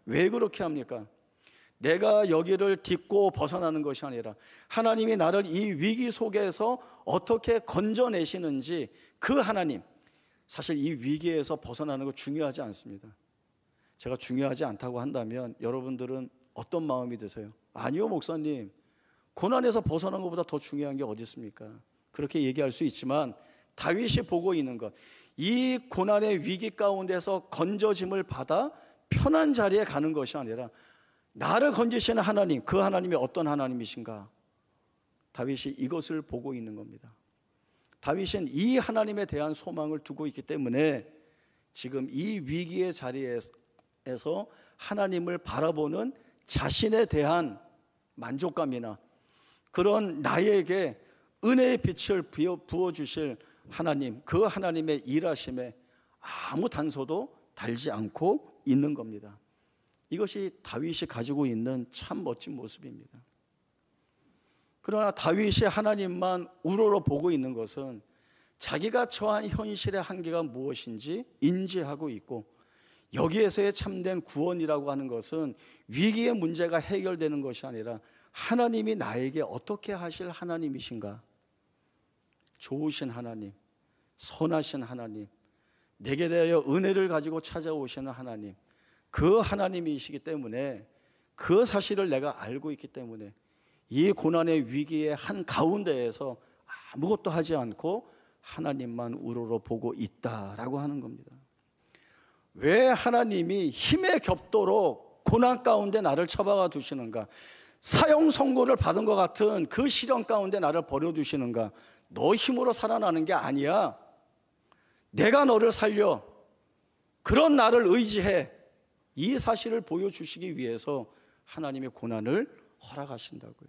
왜 그렇게 합니까? 내가 여기를 딛고 벗어나는 것이 아니라 하나님이 나를 이 위기 속에서 어떻게 건져내시는지, 그 하나님, 사실 이 위기에서 벗어나는 거 중요하지 않습니다. 제가 중요하지 않다고 한다면 여러분들은 어떤 마음이 드세요? 아니요, 목사님, 고난에서 벗어나는 것보다 더 중요한 게 어디 있습니까? 그렇게 얘기할 수 있지만 다윗이 보고 있는 것, 이 고난의 위기 가운데서 건져짐을 받아 편한 자리에 가는 것이 아니라 나를 건지시는 하나님, 그 하나님이 어떤 하나님이신가? 다윗이 이것을 보고 있는 겁니다. 다윗은 이 하나님에 대한 소망을 두고 있기 때문에 지금 이 위기의 자리에서 하나님을 바라보는 자신에 대한 만족감이나 그런 나에게 은혜의 빛을 부어주실 하나님, 그 하나님의 일하심에 아무 단서도 달지 않고 있는 겁니다. 이것이 다윗이 가지고 있는 참 멋진 모습입니다. 그러나 다윗이 하나님만 우러러 보고 있는 것은 자기가 처한 현실의 한계가 무엇인지 인지하고 있고, 여기에서의 참된 구원이라고 하는 것은 위기의 문제가 해결되는 것이 아니라 하나님이 나에게 어떻게 하실 하나님이신가? 좋으신 하나님, 선하신 하나님, 내게 대하여 은혜를 가지고 찾아오시는 하나님, 그 하나님이시기 때문에, 그 사실을 내가 알고 있기 때문에 이 고난의 위기의 한가운데에서 아무것도 하지 않고 하나님만 우러러 보고 있다라고 하는 겁니다. 왜 하나님이 힘에 겹도록 고난 가운데 나를 처박아 두시는가? 사형 선고를 받은 것 같은 그 시련 가운데 나를 버려두시는가? 너 힘으로 살아나는 게 아니야. 내가 너를 살려. 그런 나를 의지해. 이 사실을 보여주시기 위해서 하나님의 고난을 허락하신다고요.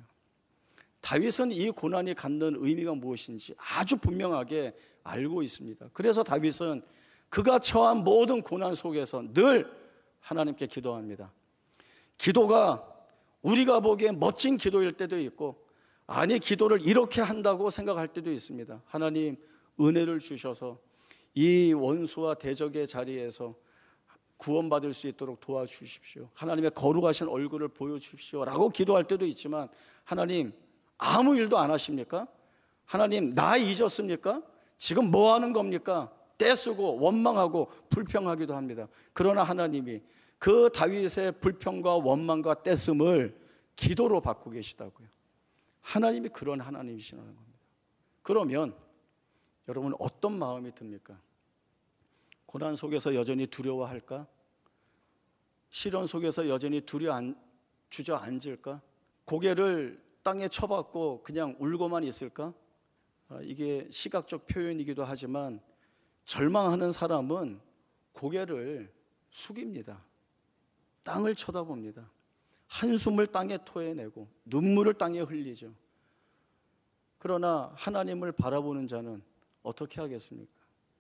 다윗은 이 고난이 갖는 의미가 무엇인지 아주 분명하게 알고 있습니다. 그래서 다윗은 그가 처한 모든 고난 속에서 늘 하나님께 기도합니다. 기도가 우리가 보기엔 멋진 기도일 때도 있고, 아니 기도를 이렇게 한다고 생각할 때도 있습니다. 하나님, 은혜를 주셔서 이 원수와 대적의 자리에서 구원받을 수 있도록 도와주십시오. 하나님의 거룩하신 얼굴을 보여주십시오 라고 기도할 때도 있지만, 하나님 아무 일도 안 하십니까? 하나님 나 잊었습니까? 지금 뭐 하는 겁니까? 떼쓰고 원망하고 불평하기도 합니다. 그러나 하나님이 그 다윗의 불평과 원망과 떼씀을 기도로 받고 계시다고요. 하나님이 그런 하나님이시라는 겁니다. 그러면 여러분 어떤 마음이 듭니까? 고난 속에서 여전히 두려워할까? 시련 속에서 여전히 주저앉을까? 고개를 땅에 쳐박고 그냥 울고만 있을까? 이게 시각적 표현이기도 하지만 절망하는 사람은 고개를 숙입니다. 땅을 쳐다봅니다. 한숨을 땅에 토해내고 눈물을 땅에 흘리죠. 그러나 하나님을 바라보는 자는 어떻게 하겠습니까?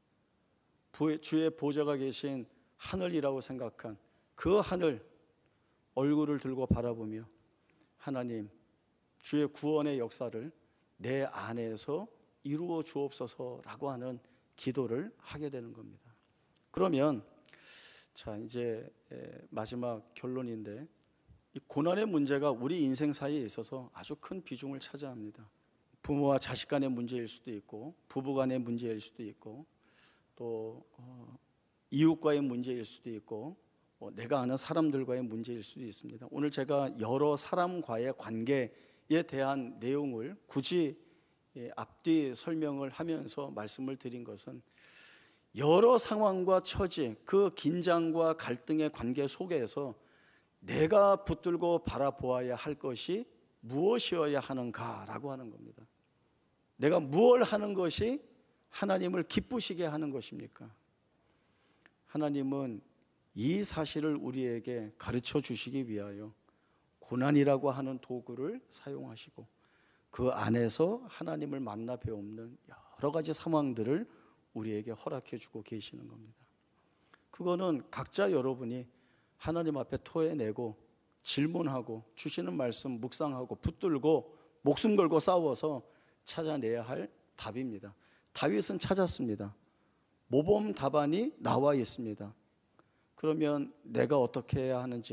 주의 보좌가 계신 하늘이라고 생각한 그 하늘, 얼굴을 들고 바라보며 하나님, 주의 구원의 역사를 내 안에서 이루어 주옵소서라고 하는 기도를 하게 되는 겁니다. 그러면 자, 이제 마지막 결론인데, 이 고난의 문제가 우리 인생 사이에 있어서 아주 큰 비중을 차지합니다. 부모와 자식 간의 문제일 수도 있고, 부부 간의 문제일 수도 있고, 또 이웃과의 문제일 수도 있고, 내가 아는 사람들과의 문제일 수도 있습니다. 오늘 제가 여러 사람과의 관계에 대한 내용을 굳이 앞뒤 설명을 하면서 말씀을 드린 것은, 여러 상황과 처지, 그 긴장과 갈등의 관계 속에서 내가 붙들고 바라보아야 할 것이 무엇이어야 하는가라고 하는 겁니다. 내가 무엇을 하는 것이 하나님을 기쁘시게 하는 것입니까? 하나님은 이 사실을 우리에게 가르쳐 주시기 위하여 고난이라고 하는 도구를 사용하시고, 그 안에서 하나님을 만나 배우는 여러 가지 상황들을 우리에게 허락해 주고 계시는 겁니다. 그거는 각자 여러분이 하나님 앞에 토해내고 질문하고 주시는 말씀 묵상하고 붙들고 목숨 걸고 싸워서 찾아내야 할 답입니다. 다윗은 찾았습니다. 모범 답안이 나와 있습니다. 그러면 내가 어떻게 해야 하는지